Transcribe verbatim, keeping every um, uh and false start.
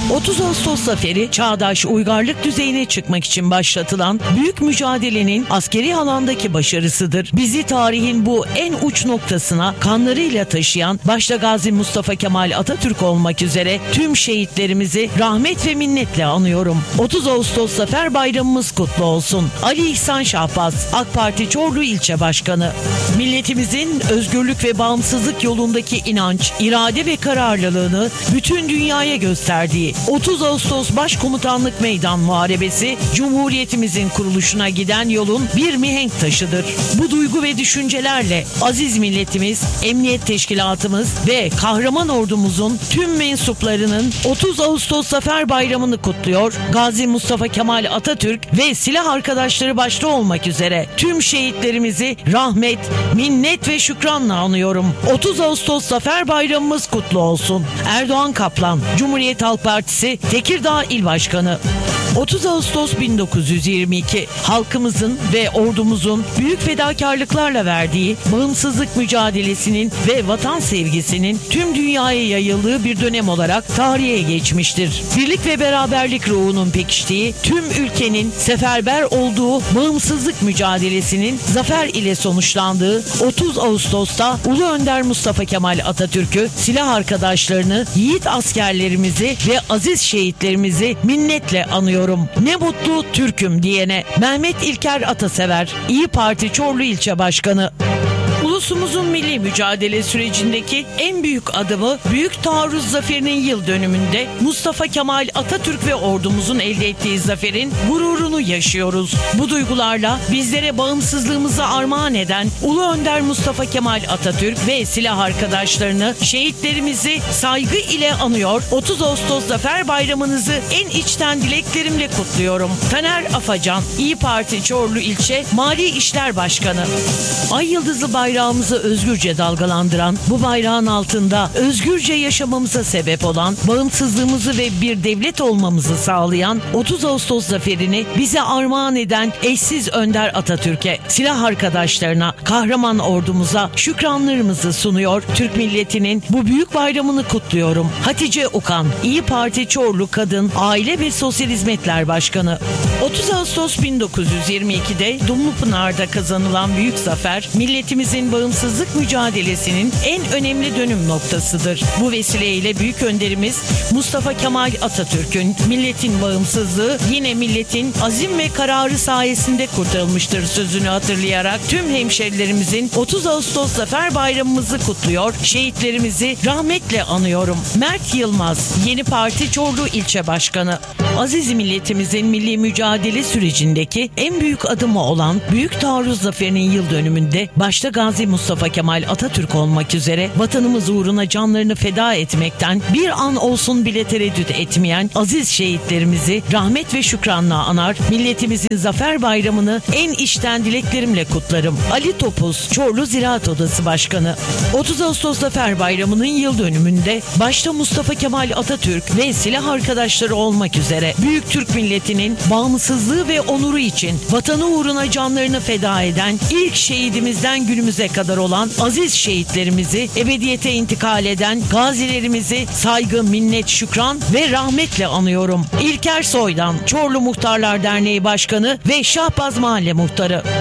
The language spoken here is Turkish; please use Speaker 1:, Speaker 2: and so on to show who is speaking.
Speaker 1: otuz Ağustos Zaferi, çağdaş uygarlık düzeyine çıkmak için başlatılan büyük mücadelenin askeri alandaki başarısıdır. Bizi tarihin bu en uç noktasına kanlarıyla taşıyan, başta Gazi Mustafa Kemal Atatürk olmak üzere tüm şehitlerimizi rahmet ve minnetle anıyorum. otuz Ağustos Zafer Bayramımız kutlu olsun. Ali İhsan Şahbaz, AK Parti Çorlu İlçe Başkanı. Milletimizin özgürlük ve bağımsızlık yolundaki inanç, irade ve kararlılığını bütün dünyaya gösterdiği otuz Ağustos Başkomutanlık Meydan Muharebesi, Cumhuriyetimizin kuruluşuna giden yolun bir mihenk taşıdır. Bu duygu ve düşüncelerle aziz milletimiz, emniyet teşkilatımız ve kahraman ordumuzun tüm mensuplarının otuz Ağustos Zafer Bayramı'nı kutluyor. Gazi Mustafa Kemal Atatürk ve silah arkadaşları başta olmak üzere tüm şehitlerimizi rahmet, minnet ve şükranla anıyorum. otuz Ağustos Zafer Bayramımız kutlu olsun. Erdoğan Kaplan, Cumhuriyet Halk Partisi Tekirdağ İl Başkanı. otuz Ağustos bin dokuz yüz yirmi iki, halkımızın ve ordumuzun büyük fedakarlıklarla verdiği bağımsızlık mücadelesinin ve vatan sevgisinin tüm dünyaya yayıldığı bir dönem olarak tarihe geçmiştir. Birlik ve beraberlik ruhunun pekiştiği, tüm ülkenin seferber olduğu bağımsızlık mücadelesinin zafer ile sonuçlandığı otuz Ağustos'ta Ulu Önder Mustafa Kemal Atatürk'ü, silah arkadaşlarını, yiğit askerlerimizi ve aziz şehitlerimizi minnetle anıyorum. Ne mutlu Türk'üm diyene. Mehmet İlker Atasever, İyi Parti Çorlu İlçe Başkanı. Ulusumuzun milli mücadele sürecindeki en büyük adımı Büyük Taarruz Zaferi'nin yıl dönümünde Mustafa Kemal Atatürk ve ordumuzun elde ettiği zaferin gururunu yaşıyoruz. Bu duygularla bizlere bağımsızlığımızı armağan eden Ulu Önder Mustafa Kemal Atatürk ve silah arkadaşlarını, şehitlerimizi saygı ile anıyor. otuz Ağustos Zafer Bayramınızı en içten dileklerimle kutluyorum. Taner Afacan, İyi Parti Çorlu İlçe Mali İşler Başkanı. Ay yıldızlı bayrağımızı özgürce dalgalandıran, bu bayrağın altında özgürce yaşamamıza sebep olan, bağımsızlığımızı ve bir devlet olmamızı sağlayan otuz Ağustos zaferini bize armağan eden eşsiz Önder Atatürk'e, silah arkadaşlarına, kahraman ordumuza şükranlarımızı sunuyor. Türk milletinin bu büyük bayramını kutluyorum. Hatice Ukan, İyi Parti Çorlu Kadın, Aile ve Sosyal Hizmetler Başkanı. otuz Ağustos bin dokuz yüz yirmi ikide Dumlupınar'da kazanılan büyük zafer, milletimizin bağımsızlık mücadelesinin en önemli dönüm noktasıdır. Bu vesileyle büyük önderimiz Mustafa Kemal Atatürk'ün milletin bağımsızlığı yine milletin azim ve kararı sayesinde kurtarılmıştır sözünü hatırlayarak tüm hemşerilerimizin otuz Ağustos Zafer Bayramımızı kutluyor, şehitlerimizi rahmetle anıyorum. Mert Yılmaz, Yeni Parti Çorlu İlçe Başkanı. Aziz milletimizin milli mücadele sürecindeki en büyük adımı olan Büyük Taarruz Zaferi'nin yıl dönümünde başta Gazi Mustafa Kemal Atatürk olmak üzere vatanımız uğruna canlarını feda etmekten bir an olsun bile tereddüt etmeyen aziz şehitlerimizi rahmet ve şükranla anar, milletimizin Zafer Bayramını en içten dileklerimle kutlarım. Ali Topuz, Çorlu Ziraat Odası Başkanı. otuz Ağustos Zafer Bayramı'nın yıl dönümünde başta Mustafa Kemal Atatürk ve silah arkadaşları olmak üzere büyük Türk milletinin bağımsızlığı ve onuru için vatanı uğruna canlarını feda eden ilk şehidimizden günümüze kadar olan aziz şehitlerimizi, ebediyete intikal eden gazilerimizi saygı, minnet, şükran ve rahmetle anıyorum. İlker Soydan, Çorlu Muhtarlar Derneği Başkanı ve Şahbaz Mahalle Muhtarı.